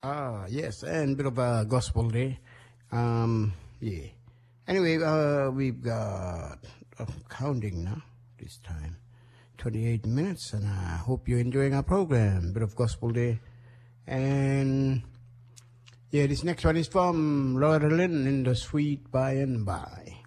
Yes, and bit of a gospel there. Yeah. Anyway, we've got counting now this time. 28 minutes, and I hope you're enjoying our program. Bit of gospel there. And yeah, this next one is from Loretta Lynn in the Sweet By and By.